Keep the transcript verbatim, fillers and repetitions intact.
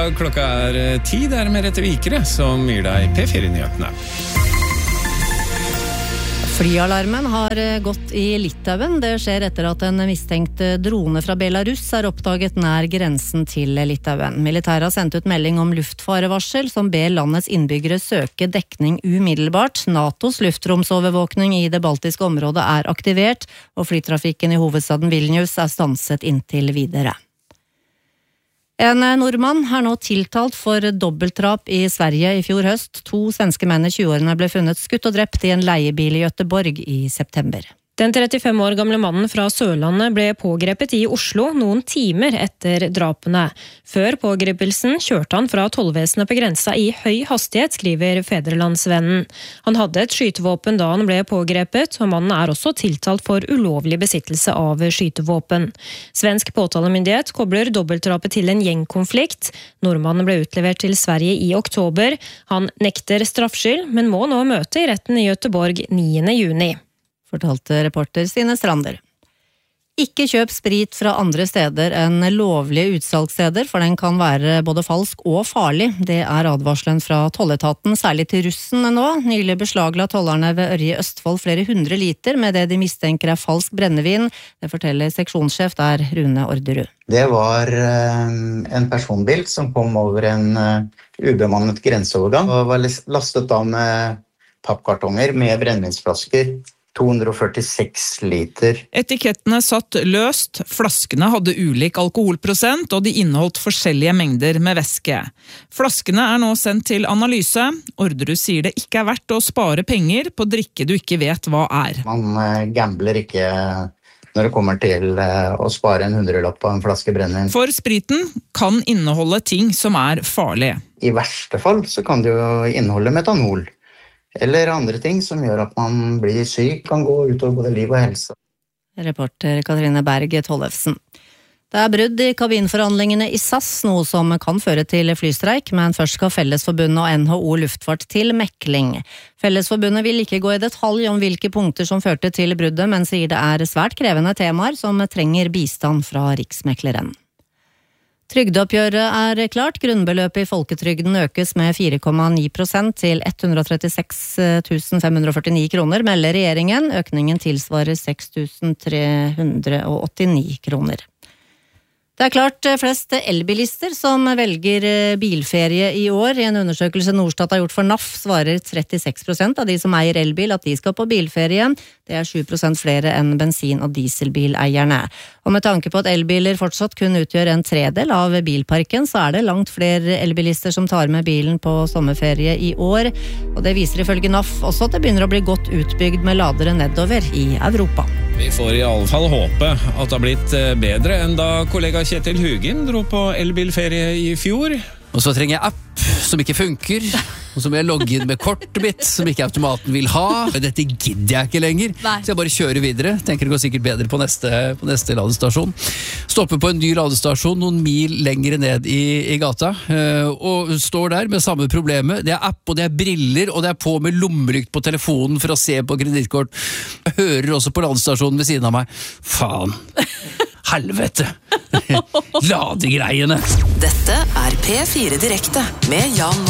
Klokka er ti, det er Merete Vikere som gir deg P fire-nyhetene. Flyalarmen har gått i Litauen. Det skjer etter at en mistenkt drone fra Belarus er oppdaget nær grensen til Litauen. Militæret har sendt ut melding om luftfarevarsel som ber landets innbyggere søke dekning umiddelbart. NATOs luftromsovervåkning i det baltiske området er aktivert, og flytrafikken i hovedstaden Vilnius er stanset inntil videre. En nordmann er nå tiltalt for dobbeltdrap i Sverige i fjor høst. To svenske menn i tjueårene ble funnet skutt og drept i en leiebil i Göteborg i september. Den trettifem år gamle mannen fra Sørlandet ble pågrepet i Oslo noen timer etter drapene. Før pågripelsen kjørte han fra tollvesenet på grensa i høy hastighet, skriver Fædrelandsvennen. Han hadde et skytevåpen da han ble pågrepet, og mannen er også tiltalt for ulovlig besittelse av skytevåpen. Svensk påtalemyndighet kobler dobbeltdrapet til en gjengkonflikt. Nordmannen ble utlevert til Sverige i oktober. Han nekter straffskyld, men må nå møte i retten i Göteborg niende juni. Fortalte reporter Stine Strander. Ikke kjøp sprit fra andre steder enn lovlige utsalgssteder, for den kan være både falsk og farlig. Det er advarselen fra tolletaten, særlig til russen nå. Nylig beslagla tollerne ved Ørje Østfold flere hundre liter med det de mistenker er falsk brennevin. Det forteller seksjonssjef der, Rune Orderud. Det var en personbil som kom over en ubemannet grenseovergang og var lastet av med pappkartonger med brennevinsflasker. to hundre førtiseks liter. Etikettene satt løst, flaskene hadde ulik alkoholprosent, og de inneholdt forskjellige mengder med væske. Flaskene er nå sendt til analyse. Orderud sier det ikke er verdt å spare penger på drikke du ikke vet hva er. Man gambler ikke når det kommer til å spare en hundrelapp på en flaske brennevin. For spriten kan inneholde ting som er farlige. I verste fall så kan det jo inneholde metanol. Eller andre ting som gjør at man blir syk, kan gå utover både liv og helse. Reporter Katrine Berg Tollefsen. Det er brudd i kabinforhandlingene i S A S, noe som kan føre til flystreik, men først skal Fellesforbundet og N H O Luftfart til mekling. Fellesforbundet vil ikke gå i detalj om hvilke punkter som førte til bruddet, men sier det er svært krevende temaer som trenger bistand fra Riksmekleren. Trygdeoppgjøret er klart. Grunnbeløpet i folketrygden økes med fire komma ni prosent til ett hundre trettiseks tusen fem hundre førtini kroner, melder regjeringen. Økningen tilsvarer seks tusen tre hundre åttini kroner. Det er klart flest elbilister som velger bilferie i år. I en undersøkelse Norstat har gjort for N A F svarer trettiseks prosent av de som eier elbil at de skal på bilferie. Det er sju prosent flere enn bensin- og dieselbileierne. Og med tanke på at elbiler fortsatt kun utgjør en tredel av bilparken, så er det langt flere elbilister som tar med bilen på sommerferie i år. Og det viser ifølge N A F også at det begynner å bli godt utbygd med ladere nedover i Europa. Vi får i alle fall håpe at det har blitt bedre enn da kollega Kjetil Hugin dro på elbilferie i fjor. Og så trenger jeg app som ikke funker, og så må jeg logge inn med kortet mitt som ikke automaten vil ha. Dette gidder jeg ikke lenger, Nei. Så jeg bare kjører videre. Tenker det går sikkert bedre på neste, på neste ladestasjon. Stopper på en ny ladestasjon noen mil lengre ned i, i gata, og står der med samme problemet. Det er app, og det er briller, og det er på med lommelykt på telefonen for å se på kredittkort. Jeg hører også på ladestasjonen ved siden av meg. Faen! Helvete! Ladegreiene! Dette er P fire Direkte med Jan